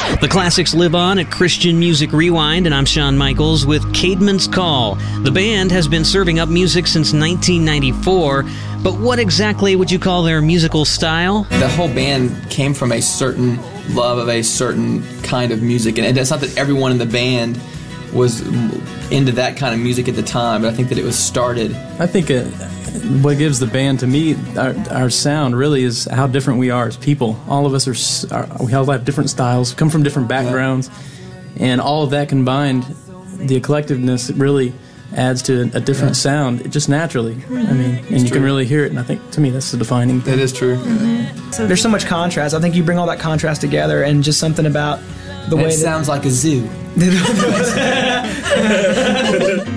The classics live on at Christian Music Rewind, and I'm Shawn Michaels with Caedmon's Call. The band has been serving up music since 1994, but what exactly would you call their musical style? The whole band came from a certain love of a certain kind of music, and it's not that everyone in the band was into that kind of music at the time, but I think that it was started. I think what gives the band, to me, our sound really is how different we are as people. All of us we all have different styles, come from different backgrounds, and all of that combined, the collectiveness really adds to a different sound, just naturally. I mean, and you can really hear it, and I think, to me, that's the defining thing. That is true. So there's so much contrast. I think you bring all that contrast together, and just something about the way it sounds like a zoo.